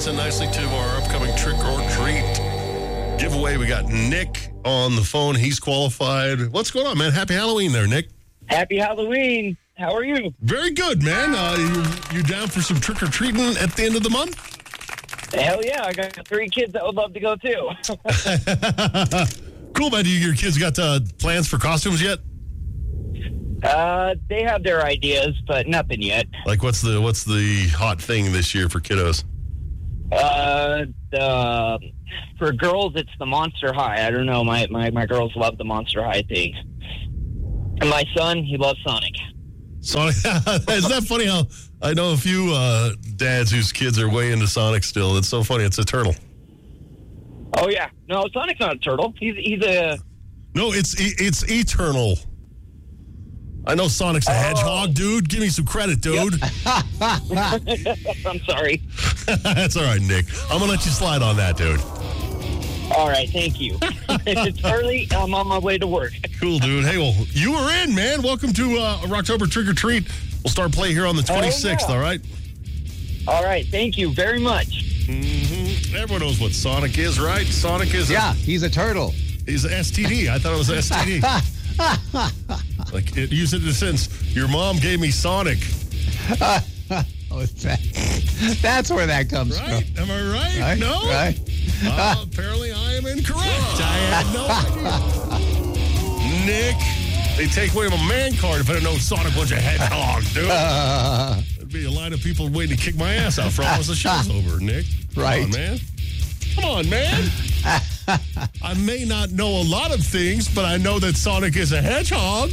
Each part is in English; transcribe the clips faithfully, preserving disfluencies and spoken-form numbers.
in nicely to our upcoming trick or treat giveaway. We got Nick on the phone. He's qualified. What's going on, man? Happy Halloween there, Nick. Happy Halloween. How are you? Very good, man. Uh, you, you down for some trick or treating at the end of the month? Hell yeah. I got three kids that would love to go too. Cool, man. Do your kids got uh, plans for costumes yet? Uh, they have their ideas, but nothing yet. Like, what's the what's the hot thing this year for kiddos? Uh, the, for girls, it's the Monster High. I don't know. My, my, my girls love the Monster High thing. And my son, he loves Sonic. Sonic. Isn't that funny how I know a few uh, dads whose kids are way into Sonic still? It's so funny. It's a turtle. Oh, yeah. No, Sonic's not a turtle. He's he's a... No, it's it's eternal. I know Sonic's a oh. hedgehog, dude. Give me some credit, dude. Yep. I'm sorry. That's all right, Nick. I'm going to let you slide on that, dude. All right, thank you. It's early. I'm on my way to work. Cool, dude. Hey, well, you were in, man. Welcome to uh, Rocktober Trick or Treat. We'll start play here on the twenty-sixth, oh, yeah. all right? All right, thank you very much. Mm-hmm. Everyone knows what Sonic is, right? Sonic is Yeah, a, he's a turtle. He's an S T D. I thought it was S T D. Like, it, use it in a sense. Your mom gave me Sonic. oh, that, that's where that comes right? from. Am I right? Right? No? Right. Uh, apparently, I am incorrect. I had no idea. Nick, they take away my man card if I didn't know Sonic was a hedgehog, dude. Uh, There'd be a line of people waiting to kick my ass out for almost the show's over, Nick. Come Right. on, man. Come on, man. I may not know a lot of things, but I know that Sonic is a hedgehog.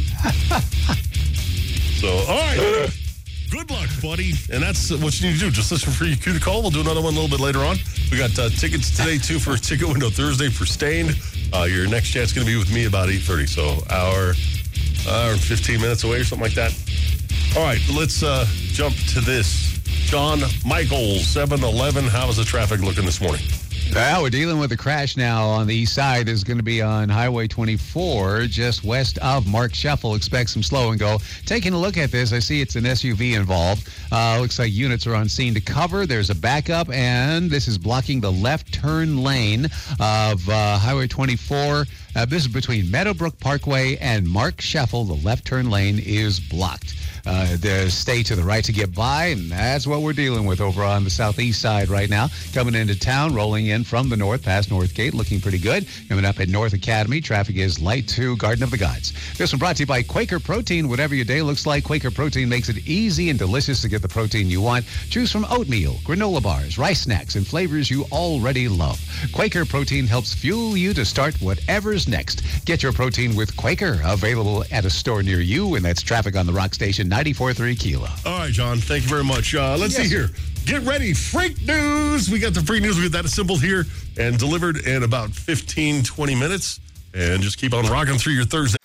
So, all right. Good luck, buddy. And that's what you need to do. Just listen for your cue to call. We'll do another one a little bit later on. We got uh, tickets today, too, for Ticket Window Thursday for Stained. Uh, your next chance is going to be with me about eight thirty. So, hour, hour and fifteen minutes away or something like that. All right, let's uh, jump to this. John Michaels, seven eleven. How is the traffic looking this morning? Well, we're dealing with a crash now on the east side. There's going to be on Highway twenty-four, just west of Mark Shuffle. Expect some slow and go. Taking a look at this, I see it's an S U V involved. Uh, looks like units are on scene to cover. There's a backup, and this is blocking the left turn lane of uh, Highway twenty-four. Uh, this is between Meadowbrook Parkway and Mark Shuffle. The left turn lane is blocked. Uh, the stay to the right to get by, and that's what we're dealing with over on the southeast side right now. Coming into town, rolling in from the north past North Gate, looking pretty good. Coming up at North Academy, traffic is light to Garden of the Gods. This one brought to you by Quaker Protein. Whatever your day looks like, Quaker Protein makes it easy and delicious to get the protein you want. Choose from oatmeal, granola bars, rice snacks, and flavors you already love. Quaker Protein helps fuel you to start whatever's next. Get your protein with Quaker, available at a store near you, and that's traffic on the Rock Station ninety-four point three Kilo. All right, John. Thank you very much. Uh, let's Yes, see here. Get ready. Freak news. We got the freak news. We got that assembled here and delivered in about fifteen, twenty minutes. And just keep on rocking through your Thursday.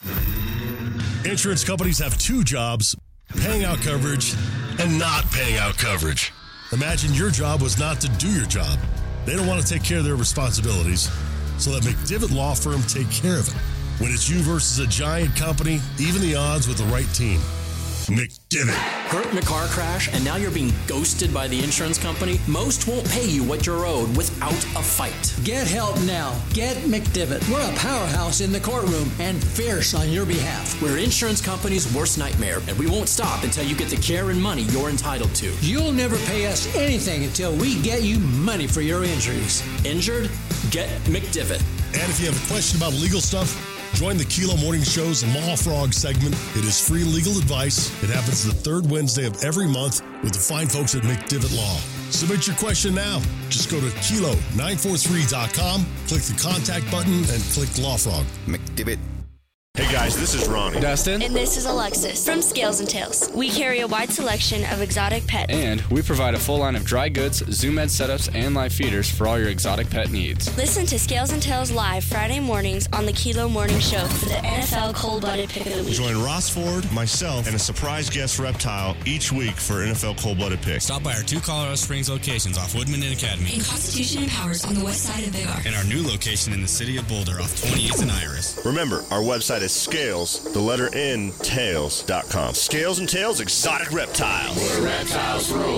Insurance companies have two jobs, paying out coverage and not paying out coverage. Imagine your job was not to do your job. They don't want to take care of their responsibilities, so let McDivitt Law Firm take care of it. When it's you versus a giant company, even the odds with the right team. McDivitt. Hurt in a car crash and now you're being ghosted by the insurance company? Most won't pay you what you're owed without a fight. Get help now. Get McDivitt. We're a powerhouse in the courtroom and fierce on your behalf. We're insurance company's worst nightmare, and we won't stop until you get the care and money you're entitled to. You'll never pay us anything until we get you money for your injuries. Injured? Get McDivitt. And if you have a question about legal stuff, join the Kilo Morning Show's Law Frog segment. It is free legal advice. It happens the third Wednesday of every month with the fine folks at McDivitt Law. Submit your question now. Just go to kilo nine four three dot com, click the contact button, and click Law Frog. McDivitt. Hey guys, this is Ronnie. Dustin. And this is Alexis from Scales and Tails. We carry a wide selection of exotic pets. And we provide a full line of dry goods, Zoom Ed setups, and live feeders for all your exotic pet needs. Listen to Scales and Tails live Friday mornings on the Kilo Morning Show for the N F L Cold-Blooded Pick of the Week. Join Ross Ford, myself, and a surprise guest reptile each week for N F L Cold-Blooded Pick. Stop by our two Colorado Springs locations off Woodman and Academy. In Constitution and Powers on the west side of Big R. And our new location in the city of Boulder off twenty-eighth and Iris. Remember, our website is Scales, the letter N, tails dot com. Scales and Tails Exotic Reptiles. Where reptiles rule.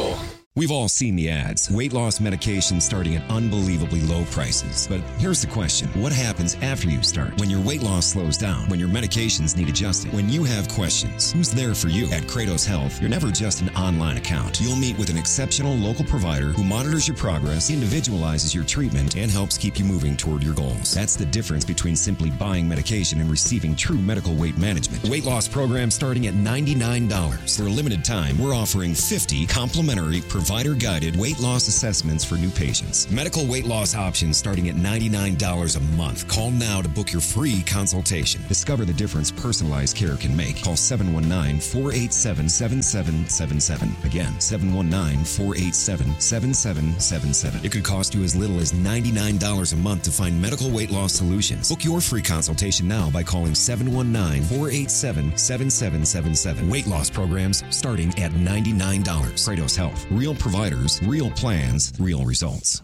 We've all seen the ads. Weight loss medication starting at unbelievably low prices. But here's the question. What happens after you start? When your weight loss slows down? When your medications need adjusting? When you have questions? Who's there for you? At Kratos Health, you're never just an online account. You'll meet with an exceptional local provider who monitors your progress, individualizes your treatment, and helps keep you moving toward your goals. That's the difference between simply buying medication and receiving true medical weight management. Weight loss program starting at ninety-nine dollars. For a limited time, we're offering fifty complimentary provider-guided weight loss assessments for new patients. Medical weight loss options starting at ninety-nine dollars a month. Call now to book your free consultation. Discover the difference personalized care can make. Call seven one nine, four eight seven, seven seven seven seven. Again, seven one nine, four eight seven, seven seven seven seven. It could cost you as little as ninety-nine dollars a month to find medical weight loss solutions. Book your free consultation now by calling seven one nine, four eight seven, seven seven seven seven. Weight loss programs starting at ninety-nine dollars. Kratos Health. Real providers, real plans, real results.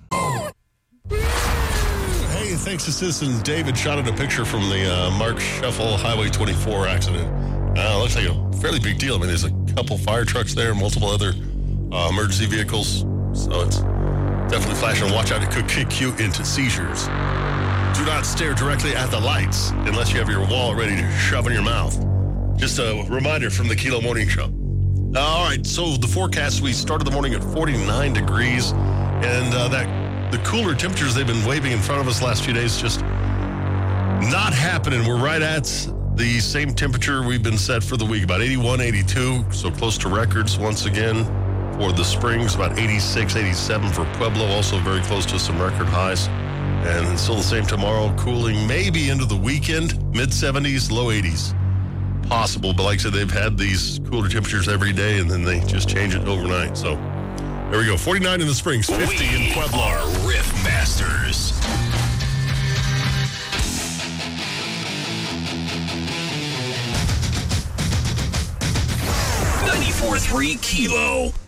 Hey, thanks to citizen David, shot in a picture from the uh, Mark Shuffle Highway twenty-four accident. Uh, looks like a fairly big deal. I mean, there's a couple fire trucks there, multiple other uh, emergency vehicles. So it's definitely flashing. Watch out, it could kick you into seizures. Do not stare directly at the lights unless you have your wallet ready to shove in your mouth. Just a reminder from the Kilo Morning Show. All right, so the forecast, we started the morning at forty-nine degrees, and uh, that the cooler temperatures they've been waving in front of us the last few days just not happening. We're right at the same temperature we've been set for the week, about eighty-one, eighty-two, so close to records once again for the Springs, about eighty-six, eighty-seven for Pueblo, also very close to some record highs. And still the same tomorrow, cooling maybe into the weekend, mid seventies, low eighties. Possible, but like I said, they've had these cooler temperatures every day, and then they just change it overnight. So there we go. forty-nine in the Springs, fifty we in Pueblo. Are Riff Masters. ninety-four point three Kilo.